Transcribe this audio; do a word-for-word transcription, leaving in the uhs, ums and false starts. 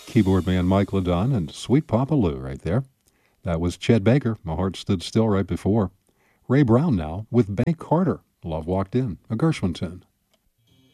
Keyboard man Mike LeDun and Sweet Papa Lou right there. That was Chet Baker. My Heart Stood Still right before. Ray Brown now with Bank Carter. Love Walked In, a Gershwin tune.